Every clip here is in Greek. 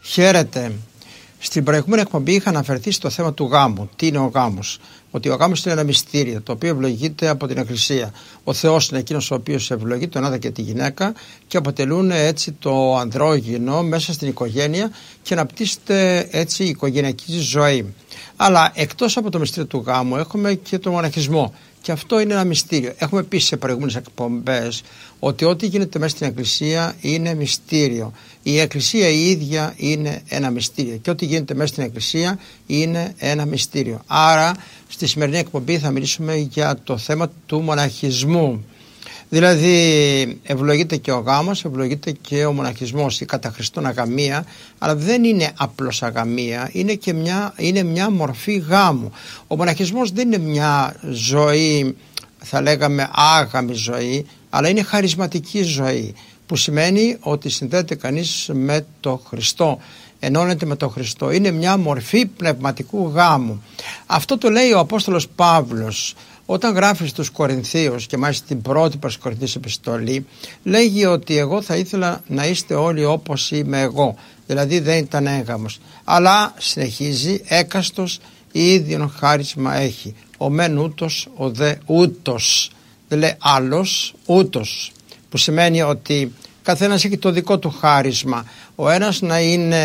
Χαίρετε. Στην προηγούμενη εκπομπή είχα αναφερθεί στο θέμα του γάμου. Τι είναι ο γάμος? Ότι ο γάμος είναι ένα μυστήριο το οποίο ευλογείται από την Εκκλησία. Ο Θεός είναι εκείνος ο οποίος ευλογεί τον άντρα και τη γυναίκα και αποτελούν έτσι το ανδρόγυνο μέσα στην οικογένεια και αναπτύσσεται έτσι η οικογενειακή ζωή. Αλλά εκτός από το μυστήριο του γάμου έχουμε και τον μοναχισμό. Και αυτό είναι ένα μυστήριο. Έχουμε πει σε προηγούμενες εκπομπές ότι ό,τι γίνεται μέσα στην Εκκλησία είναι μυστήριο. Η Εκκλησία η ίδια είναι ένα μυστήριο και ό,τι γίνεται μέσα στην Εκκλησία είναι ένα μυστήριο. Άρα στη σημερινή εκπομπή θα μιλήσουμε για το θέμα του μοναχισμού. Δηλαδή ευλογείται και ο γάμος, ευλογείται και ο μοναχισμός, η κατά Χριστόν αγαμία, αλλά δεν είναι απλώς αγαμία, είναι μια μορφή γάμου. Ο μοναχισμός δεν είναι μια ζωή, θα λέγαμε άγαμη ζωή, αλλά είναι χαρισματική ζωή, που σημαίνει ότι συνδέεται κανείς με το Χριστό, ενώνεται με τον Χριστό. Είναι μια μορφή πνευματικού γάμου. Αυτό το λέει ο Απόστολος Παύλος όταν γράφει στους Κορινθίους, και μάλιστα την πρώτη προς Κορινθίους επιστολή, λέγει ότι εγώ θα ήθελα να είστε όλοι όπως είμαι εγώ. Δηλαδή δεν ήταν έγαμος. Αλλά συνεχίζει, έκαστος ίδιον χάρισμα έχει. Ο μεν ούτος, ο δε ούτος. Δεν λέει άλλος, ούτος. Που σημαίνει ότι καθένας έχει το δικό του χάρισμα. Ο ένας να είναι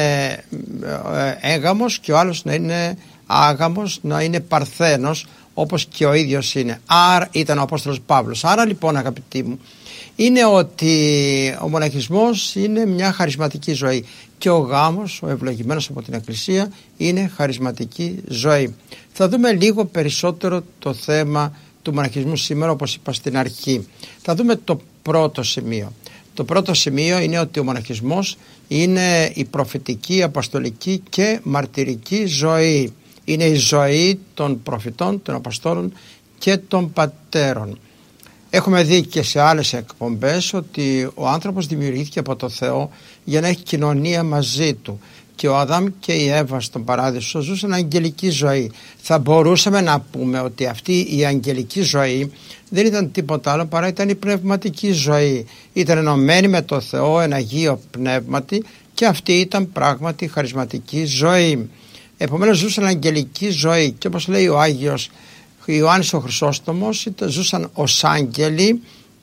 έγαμος και ο άλλος να είναι άγαμος, να είναι παρθένος, όπως και ο ίδιος είναι. Άρα ήταν ο Απόστολος Παύλος. Άρα λοιπόν, αγαπητοί μου, είναι ότι ο μοναχισμός είναι μια χαρισματική ζωή και ο γάμος, ο ευλογημένος από την Εκκλησία, είναι χαρισματική ζωή. Θα δούμε λίγο περισσότερο το θέμα του μοναχισμού σήμερα, όπως είπα στην αρχή. Θα δούμε το πρώτο σημείο. Το πρώτο σημείο είναι ότι ο μοναχισμός είναι η προφητική, αποστολική και μαρτυρική ζωή. Είναι η ζωή των προφητών, των αποστόλων και των πατέρων. Έχουμε δει και σε άλλες εκπομπές ότι ο άνθρωπος δημιουργήθηκε από το Θεό για να έχει κοινωνία μαζί του. Και ο Αδάμ και η Εύα στον παράδεισο ζούσαν αγγελική ζωή. Θα μπορούσαμε να πούμε ότι αυτή η αγγελική ζωή δεν ήταν τίποτα άλλο παρά ήταν η πνευματική ζωή. Ήταν ενωμένη με το Θεό, ένα Αγίο Πνεύματι, και αυτή ήταν πράγματι χαρισματική ζωή. Επομένως ζούσαν αγγελική ζωή και όπως λέει ο Άγιος Ιωάννης ο Χρυσόστομος, ζούσαν ως άγγελοι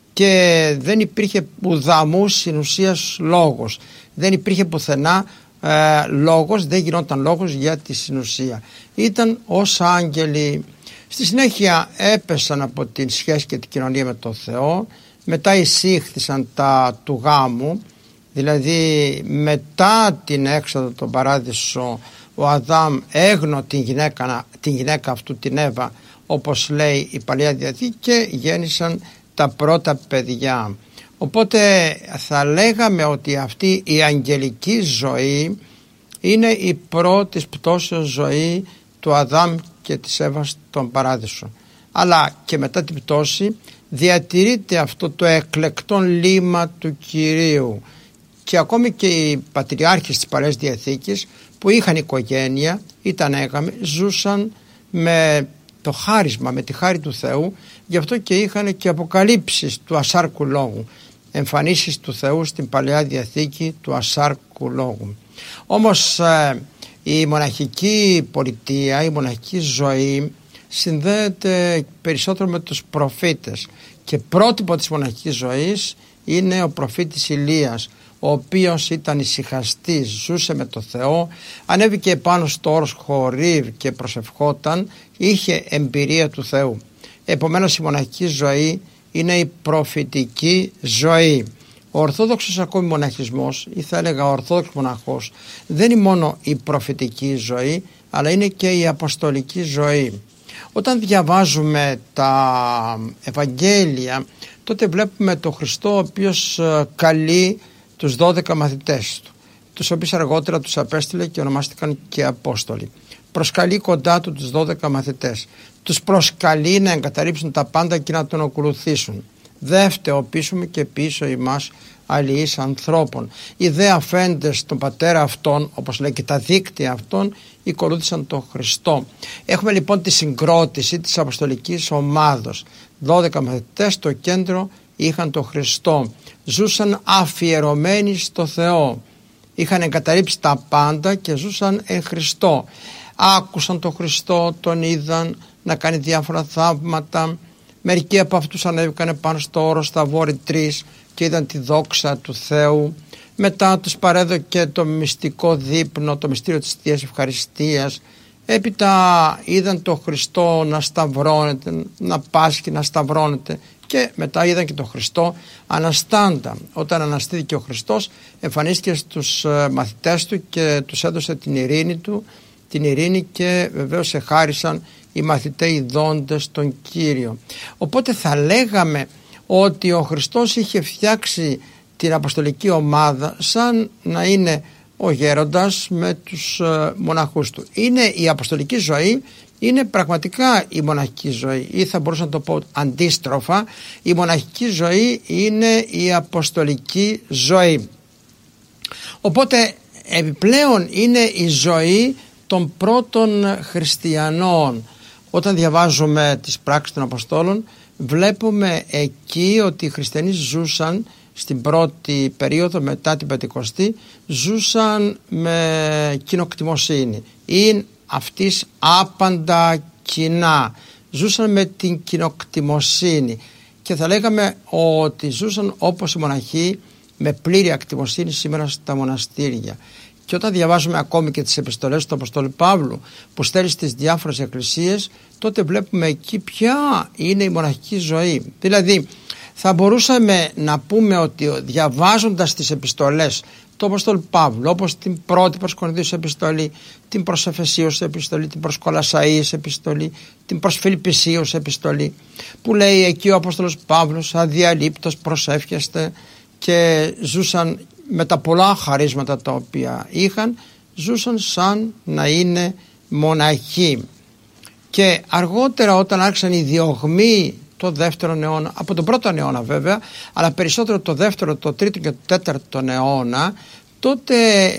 και δεν υπήρχε ουδαμού συνουσίας λόγος. Δεν υπήρχε πουθενά λόγος, δεν γινόταν λόγος για τη συνουσία. Ήταν ως άγγελοι. Στη συνέχεια έπεσαν από την σχέση και την κοινωνία με τον Θεό, μετά εισήχθησαν τα του γάμου, δηλαδή μετά την έξοδο των παράδεισο ο Αδάμ έγνω την γυναίκα αυτού, την Εύα, όπως λέει η Παλαιά Διαθήκη, και γέννησαν τα πρώτα παιδιά. Οπότε θα λέγαμε ότι αυτή η αγγελική ζωή είναι η πρώτη πτώσεως ζωή του Αδάμ και της Εύας στον παράδεισο. Αλλά και μετά την πτώση διατηρείται αυτό το εκλεκτόν λίμα του Κυρίου. Και ακόμη και οι πατριάρχες της Παλαιάς Διαθήκης που είχαν οικογένεια, ήταν έγαμοι, ζούσαν με το χάρισμα, με τη χάρη του Θεού, γι' αυτό και είχαν και αποκαλύψεις του ασάρκου λόγου, εμφανίσεις του Θεού στην Παλαιά Διαθήκη του ασάρκου λόγου. Όμως η μοναχική πολιτεία, η μοναχική ζωή συνδέεται περισσότερο με τους προφήτες και πρότυπο της μοναχικής ζωής είναι ο προφήτης Ηλίας, ο οποίος ήταν ησυχαστής, ζούσε με το Θεό, ανέβηκε επάνω στο όρος Χορίβ και προσευχόταν, είχε εμπειρία του Θεού. Επομένως η μοναχική ζωή είναι η προφητική ζωή. Ο ορθόδοξος ακόμη μοναχισμός, ή θα έλεγα ο ορθόδοξος μοναχός, δεν είναι μόνο η προφητική ζωή, αλλά είναι και η αποστολική ζωή. Όταν διαβάζουμε τα Ευαγγέλια, τότε βλέπουμε τον Χριστό ο οποίος καλεί τους 12 μαθητές του, τους οποίους αργότερα τους απέστειλε και ονομάστηκαν και Απόστολοι. Προσκαλεί κοντά του τους 12 μαθητές. Τους προσκαλεί να εγκαταρρύψουν τα πάντα και να τον ακολουθήσουν. Δε φτεωπίσουμε και πίσω ημάς αλληλείς ανθρώπων. Οι δε αφέντες τον πατέρα αυτών, όπως λέει και τα δίκτυα αυτών, ακολούθησαν τον Χριστό. Έχουμε λοιπόν τη συγκρότηση της αποστολικής ομάδος. 12 μαθητές στο κέντρο είχαν τον Χριστό. Ζούσαν αφιερωμένοι στο Θεό. είχαν εγκαταλείψει τα πάντα και ζούσαν εν Χριστώ. Άκουσαν τον Χριστό, τον είδαν να κάνει διάφορα θαύματα. Μερικοί από αυτούς ανέβηκαν πάνω στο όρος Θαβόρη 3 και είδαν τη δόξα του Θεού. Μετά τους παρέδωκε το μυστικό δείπνο, το μυστήριο της Θείας Ευχαριστίας. Έπειτα είδαν τον Χριστό να σταυρώνεται, να πάσχει, να σταυρώνεται, και μετά είδαν και τον Χριστό αναστάντα. Όταν αναστήθηκε ο Χριστός, εμφανίστηκε στους μαθητές του και τους έδωσε την ειρήνη του, την ειρήνη, και βεβαίως εχάρισαν οι μαθηταίοι δόντες τον Κύριο. Οπότε θα λέγαμε ότι ο Χριστός είχε φτιάξει την αποστολική ομάδα σαν να είναι ο γέροντας με τους μοναχούς του. Είναι η αποστολική ζωή, είναι πραγματικά η μοναχική ζωή, ή θα μπορούσα να το πω αντίστροφα, η μοναχική ζωή είναι η αποστολική ζωή. Οπότε επιπλέον είναι η ζωή των πρώτων χριστιανών. Όταν διαβάζουμε τις πράξεις των Αποστόλων, βλέπουμε εκεί ότι οι χριστιανοί ζούσαν στην πρώτη περίοδο μετά την Πεντηκοστή, ζούσαν με κοινοκτημοσύνη. Είναι αυτής άπαντα κοινά. Ζούσαν με την κοινοκτημοσύνη και θα λέγαμε ότι ζούσαν όπως οι μοναχοί με πλήρη ακτημοσύνη σήμερα στα μοναστήρια. Και όταν διαβάζουμε ακόμη και τις επιστολές του Αποστόλου Παύλου που στέλνει στις διάφορες εκκλησίες, τότε βλέπουμε εκεί ποια είναι η μοναχική ζωή. Δηλαδή θα μπορούσαμε να πούμε ότι διαβάζοντας τις επιστολές του Αποστόλου Παύλου, όπως την πρώτη προς Κορινθίους επιστολή, την προς Εφεσίους επιστολή, την προς Κολασσαΐες επιστολή, την προς Φιλιππισίους επιστολή, που λέει εκεί ο Απόστολος Παύλος αδιαλείπτως προσεύχεστε, και ζούσαν με τα πολλά χαρίσματα τα οποία είχαν, ζούσαν σαν να είναι μοναχοί. Και αργότερα, όταν άρχισαν οι διωγμοί το δεύτερο αιώνα, από τον πρώτο αιώνα βέβαια, αλλά περισσότερο το δεύτερο, το τρίτο και το τέταρτο αιώνα, τότε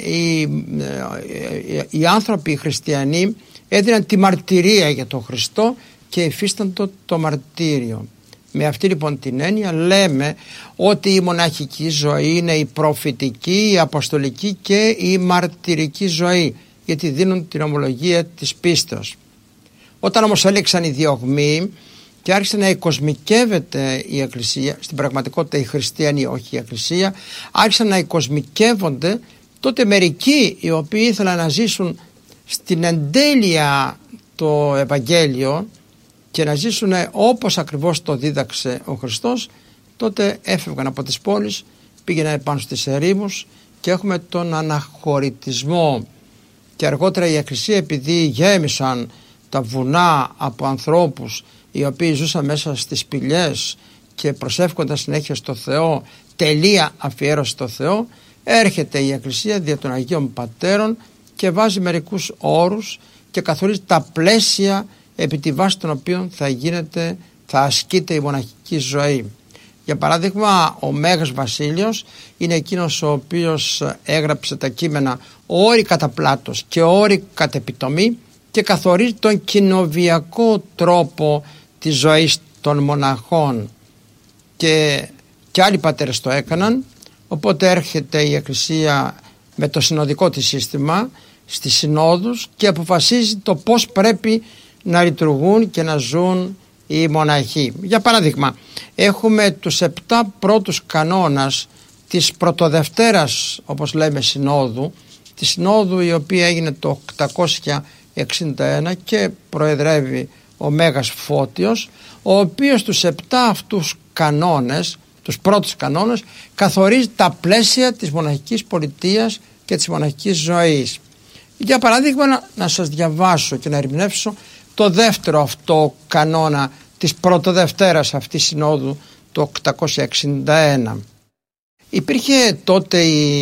οι άνθρωποι, οι χριστιανοί, έδιναν τη μαρτυρία για τον Χριστό και υφίσταντο το μαρτύριο. Με αυτή λοιπόν την έννοια λέμε ότι η μοναχική ζωή είναι η προφητική, η αποστολική και η μαρτυρική ζωή, γιατί δίνουν την ομολογία της πίστεως. Όταν όμως έλεξαν οι διωγμοί και άρχισε να οικοσμικεύεται η Εκκλησία, στην πραγματικότητα οι χριστιανοί, όχι η Εκκλησία, άρχισαν να οικοσμικεύονται, τότε μερικοί οι οποίοι ήθελαν να ζήσουν στην εντέλεια το Ευαγγέλιο και να ζήσουν όπως ακριβώς το δίδαξε ο Χριστός, τότε έφευγαν από τις πόλεις, πήγαιναν πάνω στις ερήμους και έχουμε τον αναχωρητισμό. Και αργότερα η Εκκλησία, επειδή γέμισαν τα βουνά από ανθρώπους οι οποίοι ζούσαν μέσα στις σπηλιές και προσεύχονταν συνέχεια στο Θεό, τελεία αφιέρωση στο Θεό, έρχεται η Εκκλησία δια των Αγίων Πατέρων και βάζει μερικούς όρους και καθορίζει τα πλαίσια επί τη βάση των οποίων θα ασκείται η μοναχική ζωή. Για παράδειγμα, ο Μέγας Βασίλειος είναι εκείνος ο οποίος έγραψε τα κείμενα όροι κατά πλάτος και όροι κατ' επιτομή και καθορίζει τον κοινοβιακό τρόπο της ζωής των μοναχών, και άλλοι πατέρες το έκαναν. Οπότε έρχεται η Εκκλησία με το συνοδικό της σύστημα στις συνόδους και αποφασίζει το πώς πρέπει να λειτουργούν και να ζουν οι μοναχοί. Για παράδειγμα, έχουμε τους 7 πρώτους κανόνας της πρωτοδευτέρας, όπως λέμε, συνόδου, τη συνόδου η οποία έγινε το 861 και προεδρεύει ο Μέγας Φώτιος, ο οποίος τους 7 αυτούς κανόνες, τους πρώτους κανόνες, καθορίζει τα πλαίσια της μοναχικής πολιτείας και της μοναχικής ζωής. Για παράδειγμα, να σας διαβάσω και να ερμηνεύσω το δεύτερο αυτό κανόνα της πρωτοδευτέρας αυτής συνόδου το 861. Υπήρχε τότε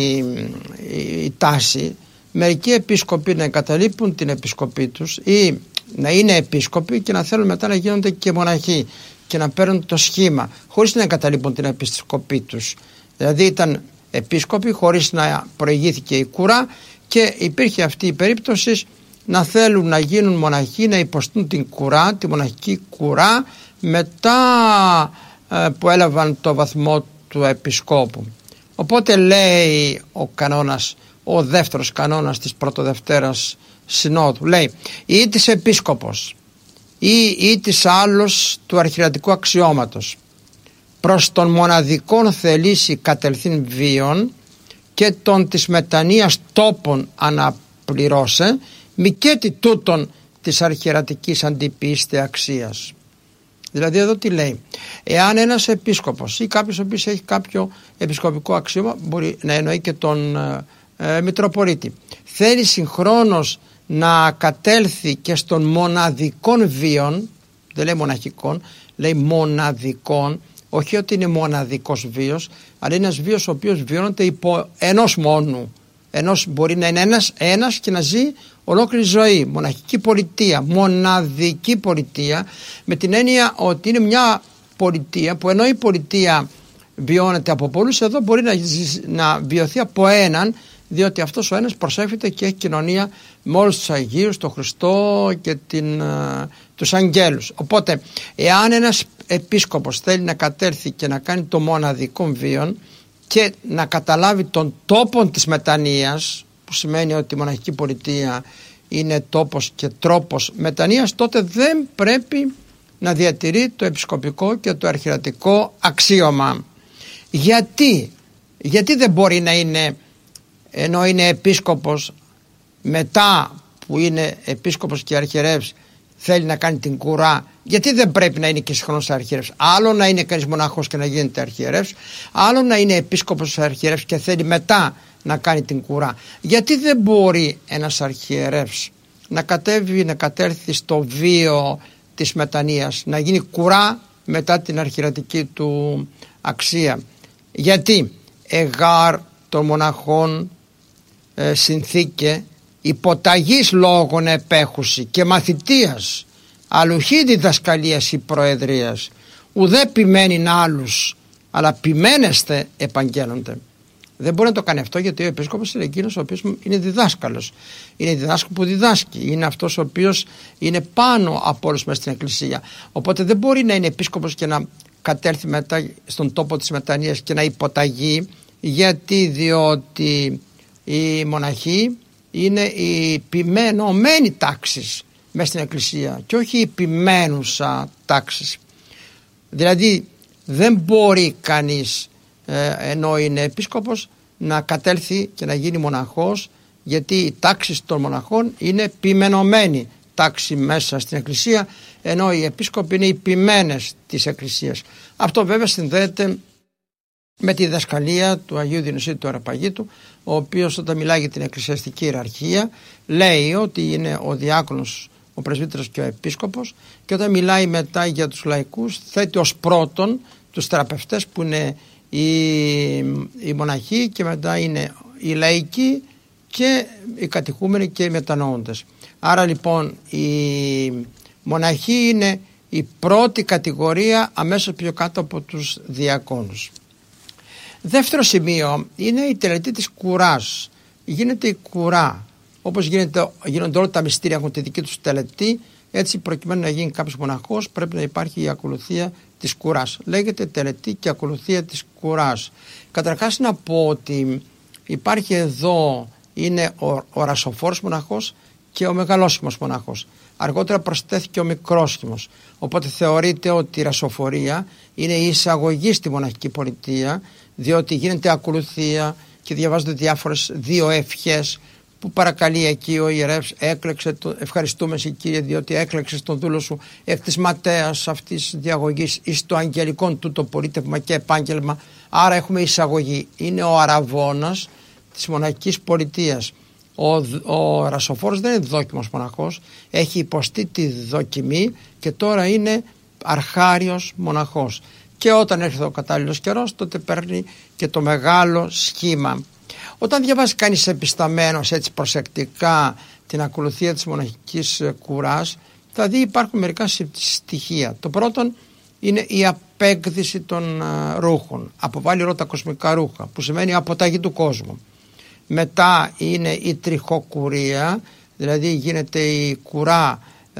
η τάση μερικοί επίσκοποι να εγκαταλείπουν την επισκοπή τους ή να είναι επίσκοποι και να θέλουν μετά να γίνονται και μοναχοί και να παίρνουν το σχήμα χωρίς να εγκαταλείπουν την επισκοπή τους. Δηλαδή ήταν επίσκοποι χωρίς να προηγήθηκε η κουρά, και υπήρχε αυτή η περίπτωση να θέλουν να γίνουν μοναχοί, να υποστούν την κουρά, τη μοναχική κουρά, μετά που έλαβαν το βαθμό του επισκόπου. Οπότε λέει ο κανόνας ο δεύτερος κανόνας της Πρωτοδευτέρας Συνόδου. Λέει, ή της επίσκοπος ή της άλλος του αρχιερατικού αξιώματος προς τον μοναδικών θελήσει κατελθήν βίων και τον της μετανοίας τόπων αναπληρώσε μη και τι τούτον της αρχιερατικής αντιπίστε αξίας. Δηλαδή εδώ τι λέει, εάν ένας επίσκοπος ή κάποιος ο οποίος έχει κάποιο επισκοπικό αξίωμα, μπορεί να εννοεί και τον Μητροπολίτη, θέλει συγχρόνως να κατέλθει και στον μοναδικών βίων, δεν λέει μοναχικών, λέει μοναδικών, όχι ότι είναι μοναδικός βίος, αλλά είναι ένας βίος ο οποίος βιώνεται υπό ενός μόνου. Μπορεί να είναι ένας και να ζει ολόκληρη ζωή. Μοναχική πολιτεία, μοναδική πολιτεία, με την έννοια ότι είναι μια πολιτεία που ενώ η πολιτεία βιώνεται από πολλούς, εδώ μπορεί να βιωθεί από έναν, διότι αυτός ο ένας προσεύχεται και έχει κοινωνία με όλους τους Αγίους, τον Χριστό και τους αγγέλους. Οπότε εάν ένας επίσκοπος θέλει να κατέρθει και να κάνει το μοναδικό βίον και να καταλάβει τον τόπο της μετανοίας, που σημαίνει ότι η μοναχική πολιτεία είναι τόπος και τρόπος μετανοίας, τότε δεν πρέπει να διατηρεί το επισκοπικό και το αρχιερατικό αξίωμα. Γιατί δεν μπορεί να είναι, ενώ είναι επίσκοπος, μετά που είναι επίσκοπος και αρχιερεύς θέλει να κάνει την κουρά, γιατί δεν πρέπει να είναι και συγχρόνως αρχιερεύς? Άλλο να είναι κανείς μοναχός και να γίνεται αρχιερεύς, άλλο να είναι επίσκοπος αρχιερεύς και θέλει μετά να κάνει την κουρά. Γιατί δεν μπορεί ένας αρχιερεύς να κατέρθει στο βίο της μετανοίας, να γίνει κουρά μετά την αρχιερατική του αξία? Γιατί εγάρ των μοναχών συνθήκε υποταγής λόγων επέχουση και μαθητείας, αλλουχή διδασκαλίας ή προεδρίας, ουδέ ποιμένην άλλους, αλλά ποιμένεστε επαγγέλλονται. Δεν μπορεί να το κάνει αυτό, γιατί ο επίσκοπος είναι εκείνος ο οποίος είναι διδάσκαλος. Είναι διδάσκαλος που διδάσκει. Είναι αυτός ο οποίος είναι πάνω από όλους μέσα στην Εκκλησία. Οπότε δεν μπορεί να είναι επίσκοπος και να κατέλθει μετά στον τόπο της μετανοίας και να υποταγεί. Διότι οι μοναχοί είναι η ποιμένωμένη τάξη μέσα στην Εκκλησία και όχι η ποιμένουσα τάξη. Δηλαδή δεν μπορεί κανείς ενώ είναι επίσκοπος να κατέλθει και να γίνει μοναχός, γιατί η τάξη των μοναχών είναι ποιmenωμένη τάξη μέσα στην Εκκλησία, ενώ οι επίσκοποι είναι οι ποιμένες της Εκκλησίας. Αυτό βέβαια συνδέεται με τη διδασκαλία του Αγίου Διονυσίου του Αρεπαγίτου, ο οποίος όταν μιλάει για την εκκλησιαστική ιεραρχία λέει ότι είναι ο διάκονος, ο πρεσβύτερος και ο επίσκοπος, και όταν μετά για τους λαϊκούς θέτει ως πρώτον τους θεραπευτές που είναι οι μοναχοί, και μετά είναι οι λαϊκοί και οι κατηχούμενοι και οι μετανοούντες. Άρα λοιπόν οι μοναχοί είναι η πρώτη κατηγορία, αμέσως πιο κάτω από τους διακόνους. Δεύτερο σημείο είναι η τελετή της κουράς. Γίνεται η κουρά, όπως γίνονται όλα τα μυστήρια, έχουν τη δική τους τελετή. Έτσι, προκειμένου να γίνει κάποιος μοναχός, πρέπει να υπάρχει η ακολουθία της κουράς. Λέγεται τελετή και ακολουθία της κουράς. Καταρχάς να πω ότι υπάρχει εδώ, είναι ο ρασοφόρος μοναχός και ο μεγαλόσχημος μοναχός. Αργότερα προσθέθηκε ο μικρόσχημος. Οπότε θεωρείται ότι η ρασοφορία είναι η εισαγωγή στη μοναχική πολιτεία, διότι γίνεται ακολουθία και διαβάζονται διάφορες δύο ευχές που παρακαλεί εκεί ο ιερεύς. Ευχαριστούμε σε Κύριε, διότι έκλεξες τον δούλο σου εκ της ματέας αυτής της διαγωγής εις το αγγελικόν τούτο πολίτευμα και επάγγελμα. Άρα έχουμε εισαγωγή. Είναι ο αραβώνας της μοναχικής πολιτείας. Ο ρασοφόρος δεν είναι δόκιμος μοναχός, έχει υποστεί τη δοκιμή και τώρα είναι αρχάριος μοναχός. Και όταν έρχεται ο κατάλληλος καιρός, τότε παίρνει και το μεγάλο σχήμα. Όταν διαβάζει κανείς επισταμένος έτσι προσεκτικά την ακολουθία της μοναχικής κουράς, θα δει υπάρχουν μερικά στοιχεία. Το πρώτο είναι η απέκδυση των ρούχων. Αποβάλλει όλα τα κοσμικά ρούχα, που σημαίνει αποταγή του κόσμου. Μετά είναι η τριχοκουρία, δηλαδή γίνεται η κουρά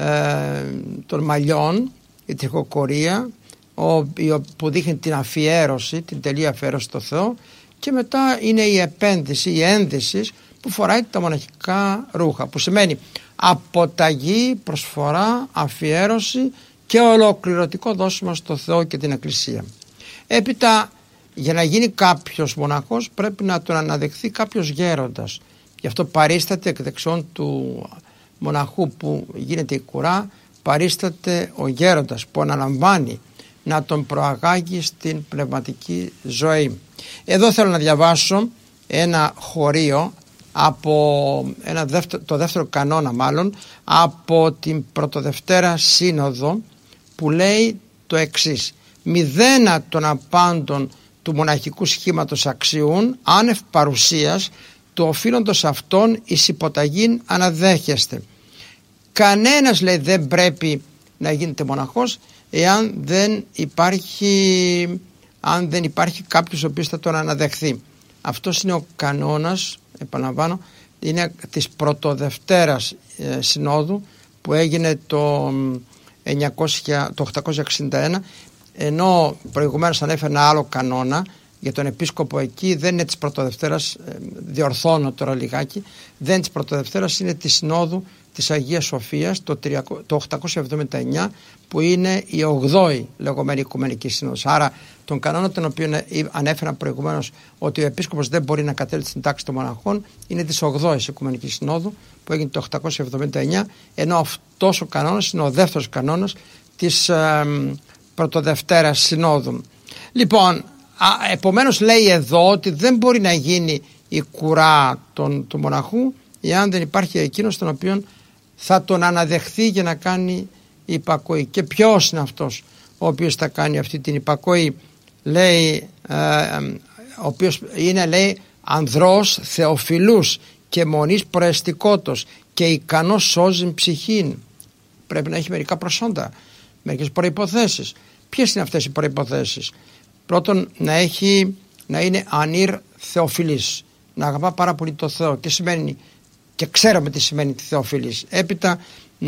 των μαλλιών, η τριχοκουρία, που δείχνει την αφιέρωση, την τελεία αφιέρωση στο Θεό. Και μετά είναι η επένδυση, η ένδυση, που φοράει τα μοναχικά ρούχα, που σημαίνει αποταγή, προσφορά, αφιέρωση και ολοκληρωτικό δώσιμο στο Θεό και την Εκκλησία. Έπειτα, για να γίνει κάποιος μοναχός πρέπει να τον αναδεχθεί κάποιος γέροντας. Γι' αυτό παρίσταται εκ δεξιών του μοναχού που γίνεται η κουρά, παρίσταται ο γέροντας που αναλαμβάνει να τον προαγάγει στην πνευματική ζωή. Εδώ θέλω να διαβάσω ένα χωρίο από το δεύτερο κανόνα μάλλον, από την Πρωτοδευτέρα Σύνοδο, που λέει το εξής: «Μηδένα των απάντων του μοναχικού σχήματος αξιούν, άνευ παρουσίας του οφείλοντος αυτών εις υποταγήν αναδέχεστε». Κανένας, λέει, δεν πρέπει να γίνεται μοναχός εάν δεν υπάρχει κάποιος ο οποίος θα τον αναδεχθεί. Αυτός είναι ο κανόνας, επαναλαμβάνω, είναι της Πρωτοδευτέρας Συνόδου που έγινε το 861, ενώ προηγουμένως ανέφερε ένα άλλο κανόνα για τον επίσκοπο εκεί, δεν είναι της Πρωτοδευτέρας, διορθώνω τώρα λιγάκι, δεν είναι της Πρωτοδευτέρας, είναι της Συνόδου της Αγίας Σοφίας το 879, που είναι η 8η λεγόμενη Οικουμενική Σύνοδος. Άρα τον κανόνα τον οποίο ανέφερα προηγουμένως, ότι ο επίσκοπος δεν μπορεί να κατέλθει στην τάξη των μοναχών, είναι της 8ης Οικουμενικής Συνόδου που έγινε το 879, ενώ αυτός ο κανόνας είναι ο δεύτερος κανόνας της Πρωτοδευτέρας Συνόδου. Λοιπόν, επομένως λέει εδώ ότι δεν μπορεί να γίνει η κουρά του μοναχού εάν δεν υπάρχει εκείνος τον οποίον θα τον αναδεχθεί για να κάνει υπακοή. Και ποιος είναι αυτός ο οποίος θα κάνει αυτή την υπακοή? Λέει, ο οποίος είναι, λέει, ανδρός θεοφιλούς και μονής προαισθηκότος και ικανός σώζειν ψυχήν. Πρέπει να έχει μερικά προσόντα, μερικές προϋποθέσεις. Ποιες είναι αυτές οι προϋποθέσεις? Πρώτον, να είναι ανήρ θεοφιλής, να αγαπά πάρα πολύ το Θεό, και ξέρουμε τι σημαίνει τη θεοφιλής. Έπειτα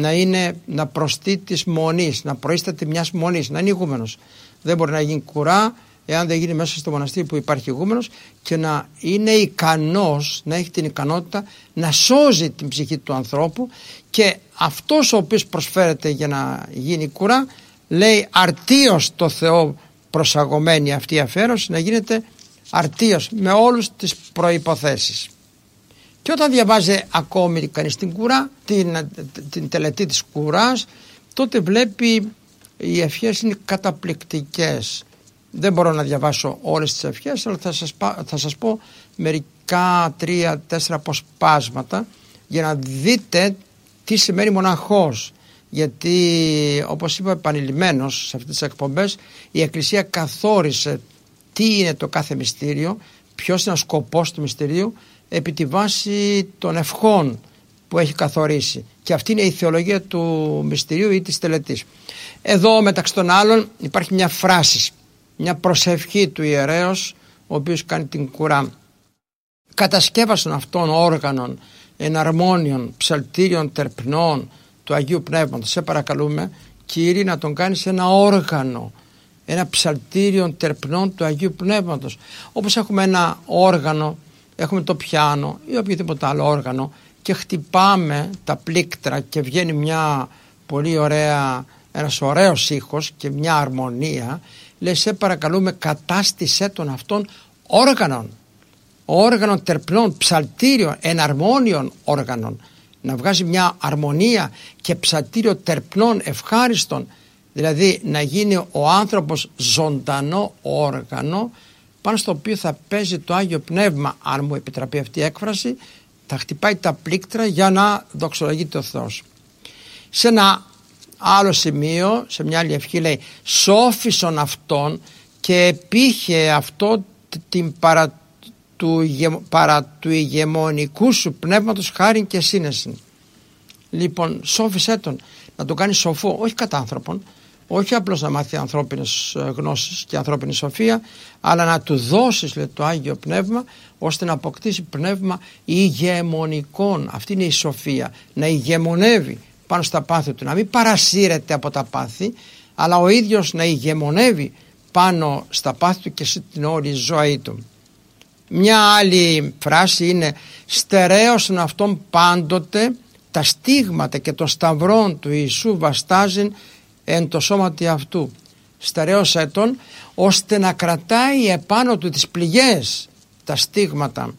να προστεί της μονής, να προείσταται μιας μονής, να είναι ηγούμενος. Δεν μπορεί να γίνει κουρά εάν δεν γίνει μέσα στο μοναστήρι που υπάρχει ηγούμενος, και να είναι ικανός, να έχει την ικανότητα να σώζει την ψυχή του ανθρώπου, και αυτός ο οποίος προσφέρεται για να γίνει κουρά, λέει αρτίος το Θεό προσαγωμένη αυτή η αφιέρωση, να γίνεται αρτίος με όλες τις προϋποθέσεις. Και όταν διαβάζει ακόμη κανείς την κουρά, την τελετή της κουράς, τότε βλέπει οι ευχές είναι καταπληκτικές. Δεν μπορώ να διαβάσω όλες τις ευχές, αλλά θα σας πω μερικά 3-4 αποσπάσματα για να δείτε τι σημαίνει μοναχός. Γιατί, όπως είπα επανειλημμένως σε αυτές τις εκπομπές, η Εκκλησία καθόρισε τι είναι το κάθε μυστήριο, ποιος είναι ο σκοπός του μυστηρίου, επί τη βάση των ευχών που έχει καθορίσει. Και αυτή είναι η θεολογία του μυστηρίου ή της τελετής. Εδώ, μεταξύ των άλλων, υπάρχει μια φράση, μια προσευχή του ιερέως, ο οποίος κάνει την κουρά. Κατασκεύασαν αυτών όργανων, εναρμόνιων, ψαλτήριων, τερπνών του Αγίου Πνεύματος. Σε παρακαλούμε, Κύριε, να τον κάνεις ένα όργανο, ένα ψαλτήριο τερπνών του Αγίου Πνεύματος. Όπως έχουμε ένα όργανο, έχουμε το πιάνο ή οποιοδήποτε άλλο όργανο, και χτυπάμε τα πλήκτρα και βγαίνει μια πολύ ωραία, ένας ωραίος ήχος και μια αρμονία. Λέει, σε παρακαλούμε, κατάστησέ των αυτών όργανων τερπνών, ψαλτήριων, εναρμόνιων όργανων, να βγάζει μια αρμονία και ψαλτήριο τερπνών ευχάριστων, δηλαδή να γίνει ο άνθρωπος ζωντανό όργανο πάνω στο οποίο θα παίζει το Άγιο Πνεύμα, αν μου επιτραπεί αυτή η έκφραση, θα χτυπάει τα πλήκτρα για να δοξολογείται ο Θεός. Σε ένα άλλο σημείο, σε μια άλλη ευχή λέει, σώφισον αυτόν και επήχε αυτό την παρά του ηγεμονικού σου πνεύματος χάριν και σύνεση. Λοιπόν, σώφισέ τον, να τον κάνει σοφό, όχι κατά άνθρωπον, όχι απλώς να μάθει ανθρώπινες γνώσεις και ανθρώπινη σοφία, αλλά να του δώσεις, λέει, το Άγιο Πνεύμα, ώστε να αποκτήσει πνεύμα ηγεμονικών. Αυτή είναι η σοφία, να ηγεμονεύει πάνω στα πάθη του, να μην παρασύρεται από τα πάθη, αλλά ο ίδιος να ηγεμονεύει πάνω στα πάθη του και στην όλη ζωή του. Μια άλλη φράση είναι «Στερέωσον αυτόν πάντοτε τα στίγματα και των σταυρών του Ιησού βαστάζειν εν το σώματι αυτού». Στερέωσε τον ώστε να κρατάει επάνω του τις πληγές, τα στίγματα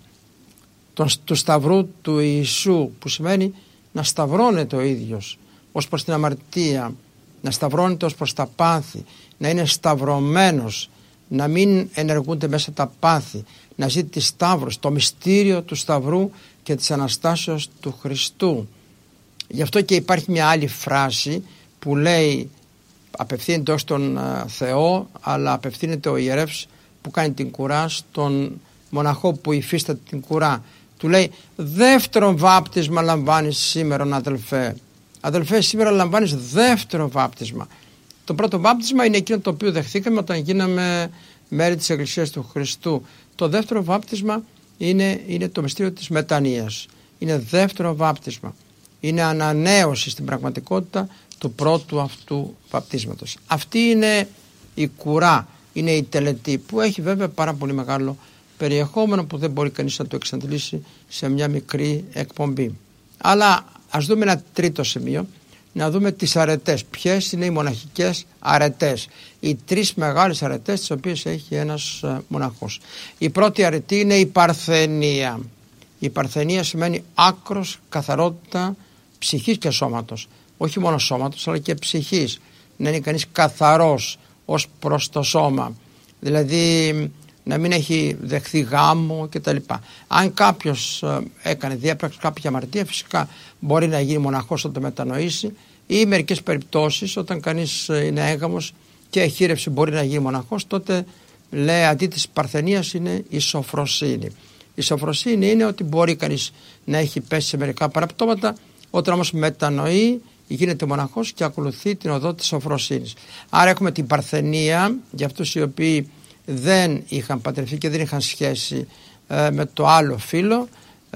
του σταυρού του Ιησού, που σημαίνει να σταυρώνεται ο ίδιος ως προς την αμαρτία, να σταυρώνεται ως προς τα πάθη, να είναι σταυρωμένος, να μην ενεργούνται μέσα τα πάθη, να ζει τη σταύρωση, το μυστήριο του σταυρού και της Αναστάσεως του Χριστού. Γι' αυτό και υπάρχει μια άλλη φράση που λέει, απευθύνεται ως τον Θεό, αλλά απευθύνεται ο ιερεύς που κάνει την κουρά στον μοναχό που υφίσταται την κουρά. Του λέει «Δεύτερο βάπτισμα λαμβάνεις σήμερα, αδελφέ». Αδελφέ, σήμερα λαμβάνεις δεύτερο βάπτισμα. Το πρώτο βάπτισμα είναι εκείνο το οποίο δεχθήκαμε όταν γίναμε μέρη της Εκκλησίας του Χριστού. Το δεύτερο βάπτισμα είναι το μυστήριο της μετανοίας. Είναι δεύτερο βάπτισμα. Είναι ανανέωση στην πραγματικότητα του πρώτου αυτού βαπτίσματος. Αυτή είναι η κουρά, είναι η τελετή, που έχει βέβαια πάρα πολύ μεγάλο περιεχόμενο που δεν μπορεί κανείς να το εξαντλήσει σε μια μικρή εκπομπή. Αλλά ας δούμε ένα τρίτο σημείο, να δούμε τις αρετές. Ποιες είναι οι μοναχικές αρετές, οι τρεις μεγάλες αρετές τις οποίες έχει ένας μοναχός. Η πρώτη αρετή είναι η παρθενία. Η παρθενία σημαίνει άκρος καθαρότητα ψυχής και σώματος. Όχι μόνο σώματος αλλά και ψυχής. Να είναι κανείς καθαρός ως προς το σώμα. Δηλαδή να μην έχει δεχθεί γάμο κτλ. Αν κάποιος έκανε διέπραξη κάποια αμαρτία, φυσικά μπορεί να γίνει μοναχός όταν μετανοήσει, ή μερικές περιπτώσεις όταν κανείς είναι έγαμος και εχείρευση μπορεί να γίνει μοναχός, τότε λέει αντί της παρθενίας είναι η σοφροσύνη. Η σοφροσύνη είναι ότι μπορεί κανείς να έχει πέσει σε μερικά παραπτώματα, όταν όμως μετανοεί γίνεται μοναχός και ακολουθεί την οδό της σοφροσύνης. Άρα έχουμε την παρθενία για αυτούς οι οποίοι δεν είχαν παντρευτεί και δεν είχαν σχέση με το άλλο φύλο.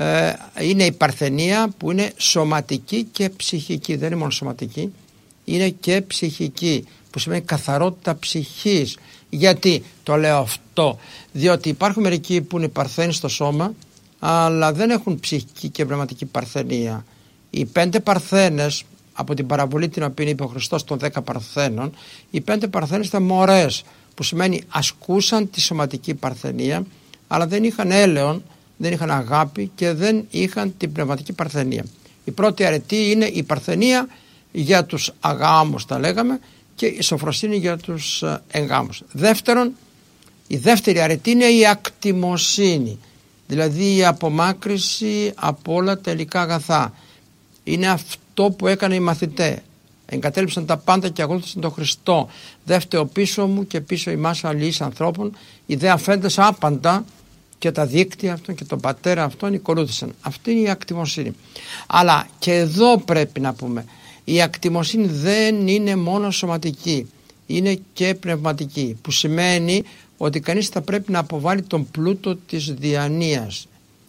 Είναι η παρθενία που είναι σωματική και ψυχική. Δεν είναι μόνο σωματική, είναι και ψυχική, που σημαίνει καθαρότητα ψυχής. Γιατί το λέω αυτό? Διότι υπάρχουν μερικοί που είναι παρθένοι στο σώμα αλλά δεν έχουν ψυχική και πνευματική παρθενία. Οι 5 παρθένες, από την παραβολή την οποία είπε ο Χριστός των 10 παρθένων, οι 5 παρθένες ήταν μωρές, που σημαίνει ασκούσαν τη σωματική παρθενία αλλά δεν είχαν έλεον, δεν είχαν αγάπη και δεν είχαν την πνευματική παρθενία. Η πρώτη αρετή είναι η παρθενία για τους αγάμους, τα λέγαμε, και η σοφροσύνη για τους εγγάμους. Δεύτερον, η δεύτερη αρετή είναι η ακτιμοσύνη, δηλαδή η απομάκρυση από όλα τα υλικά αγαθά. Είναι αυτό που έκανε οι μαθητές. Εγκατέλειψαν τα πάντα και ακολούθησαν τον Χριστό. Δε φταίω πίσω μου και πίσω ημάς αλληλείς ανθρώπων, οι δε αφέντες άπαντα και τα δίκτυα αυτών και τον πατέρα αυτών ακολούθησαν. Αυτή είναι η ακτιμοσύνη. Αλλά και εδώ πρέπει να πούμε, η ακτιμοσύνη δεν είναι μόνο σωματική, είναι και πνευματική, που σημαίνει ότι κανείς θα πρέπει να αποβάλει τον πλούτο της διανοίας.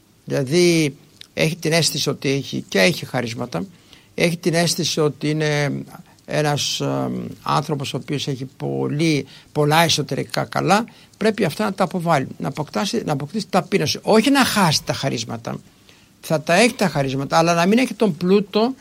Δηλαδή έχει την αίσθηση ότι έχει χαρίσματα, έχει την αίσθηση ότι είναι ένας άνθρωπος ο οποίος έχει πολλά εσωτερικά καλά, πρέπει αυτά να τα αποβάλει, να αποκτήσει ταπείνωση, όχι να χάσει τα χαρίσματα. Θα τα έχει τα χαρίσματα, αλλά να μην έχει τον πλούτο,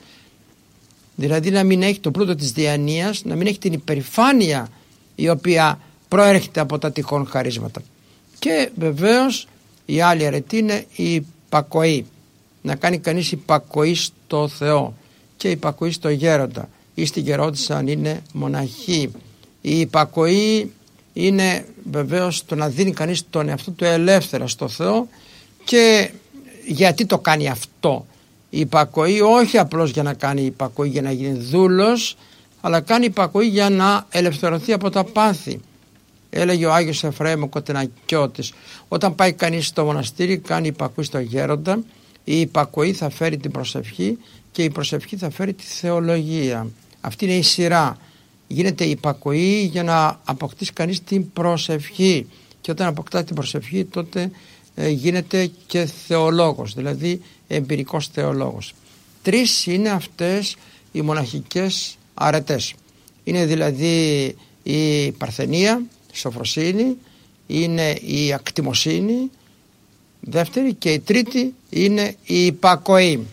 δηλαδή να μην έχει τον πλούτο της διανοίας, να μην έχει την υπερηφάνεια η οποία προέρχεται από τα τυχόν χαρίσματα. Και βεβαίως η άλλη αρετή είναι η υπακοή, να κάνει κανείς υπακοή στο Θεό και υπακοή στο γέροντα ή στη γερόντισσα αν είναι μοναχή. Η υπακοή είναι βεβαίως το να δίνει κανείς τον εαυτό του ελεύθερα στο Θεό. Και γιατί το κάνει αυτό? Η υπακοή όχι απλώς για να κάνει υπακοή για να γίνει δούλος, αλλά κάνει υπακοή για να ελευθερωθεί από τα πάθη. Έλεγε ο Άγιος Εφραίμ ο Κοτενακιώτης, όταν πάει κανείς στο μοναστήρι κάνει υπακοή στο γέροντα, η υπακοή θα φέρει την προσευχή και η προσευχή θα φέρει τη θεολογία. Αυτή είναι η σειρά. Γίνεται υπακοή για να αποκτήσει κανείς την προσευχή, και όταν αποκτά την προσευχή τότε γίνεται και θεολόγος, δηλαδή εμπειρικός θεολόγος. 3 είναι αυτές οι μοναχικές αρετές. Είναι δηλαδή η παρθενία, η σοφροσύνη, είναι η ακτιμοσύνη δεύτερη, και η τρίτη είναι η υπακοή.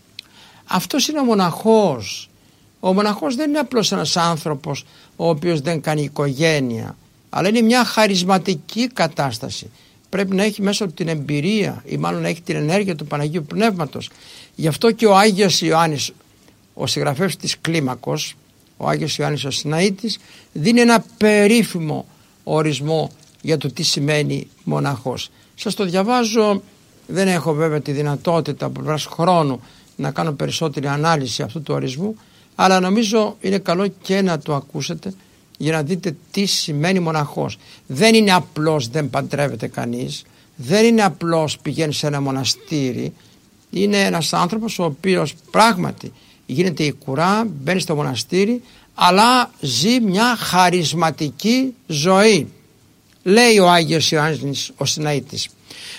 Αυτός είναι ο μοναχός. Ο μοναχός δεν είναι απλώς ένας άνθρωπος ο οποίος δεν κάνει οικογένεια, αλλά είναι μια χαρισματική κατάσταση. Πρέπει να έχει μέσα από την εμπειρία, ή μάλλον να έχει την ενέργεια του Παναγίου Πνεύματος. Γι' αυτό και ο Άγιος Ιωάννης, ο συγγραφέας της Κλίμακος, ο Άγιος Ιωάννης ο Σιναήτης, δίνει ένα περίφημο ορισμό για το τι σημαίνει μοναχός. Σας το διαβάζω, δεν έχω βέβαια τη δυνατότητα από πλευράς χρόνου να κάνω περισσότερη ανάλυση αυτού του ορισμού, αλλά νομίζω είναι καλό και να το ακούσετε για να δείτε τι σημαίνει μοναχός. Δεν είναι απλώς δεν παντρεύεται κανείς, δεν είναι απλώς πηγαίνει σε ένα μοναστήρι, είναι ένας άνθρωπος ο οποίος πράγματι γίνεται η κουρά, μπαίνει στο μοναστήρι, αλλά ζει μια χαρισματική ζωή. Λέει ο Άγιος Ιωάννης ο Σιναήτης,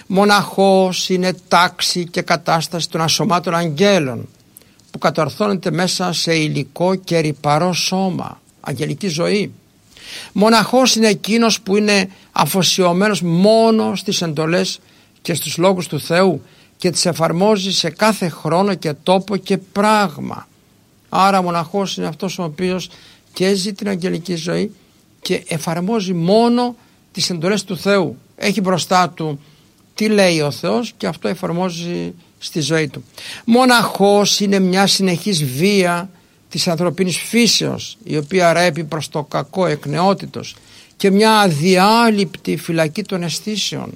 μοναχός είναι τάξη και κατάσταση των ασωμάτων αγγέλων που κατορθώνεται μέσα σε υλικό και ρυπαρό σώμα, αγγελική ζωή. Μοναχός είναι εκείνος που είναι αφοσιωμένος μόνο στις εντολές και στους λόγους του Θεού και τις εφαρμόζει σε κάθε χρόνο και τόπο και πράγμα. Άρα μοναχός είναι αυτός ο οποίος και ζει την αγγελική ζωή και εφαρμόζει μόνο τις εντολές του Θεού. Έχει μπροστά του τι λέει ο Θεός και αυτό εφαρμόζει στη ζωή του. Μοναχός είναι μια συνεχής βία της ανθρωπίνης φύσεως, η οποία ρέπει προς το κακό εκ νεότητος, και μια αδιάλειπτη φυλακή των αισθήσεων.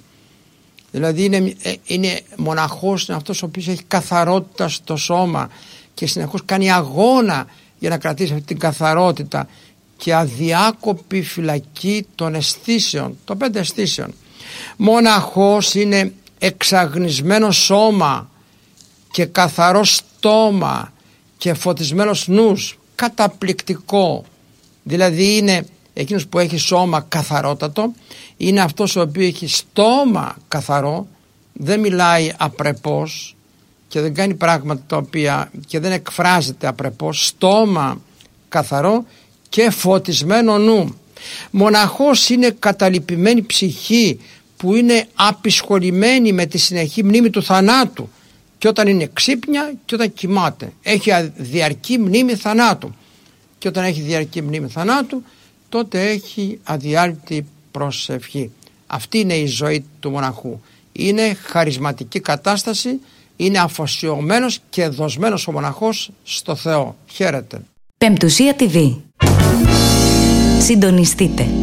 Δηλαδή είναι μοναχός, είναι αυτός ο οποίος έχει καθαρότητα στο σώμα και συνεχώς κάνει αγώνα για να κρατήσει αυτή την καθαρότητα και αδιάκοπη φυλακή των αισθήσεων, των 5 αισθήσεων. Μοναχός είναι εξαγνισμένο σώμα και καθαρό στόμα και φωτισμένος νους, καταπληκτικό. Δηλαδή είναι εκείνος που έχει σώμα καθαρότατο, είναι αυτός ο οποίος έχει στόμα καθαρό, δεν μιλάει απρεπώς και δεν κάνει πράγματα τα οποία και δεν εκφράζεται απρεπώς, στόμα καθαρό και φωτισμένο νου. Μοναχός είναι καταλυπημένη ψυχή που είναι απεισχολημένη με τη συνεχή μνήμη του θανάτου, και όταν είναι ξύπνια και όταν κοιμάται. Έχει διαρκή μνήμη θανάτου, και όταν έχει διαρκή μνήμη θανάτου τότε έχει αδιάλειπτη προσευχή. Αυτή είναι η ζωή του μοναχού. Είναι χαρισματική κατάσταση, είναι αφοσιωμένος και δοσμένος ο μοναχός στο Θεό. Χαίρετε. Πεμπτουσία TV. Συντονιστείτε.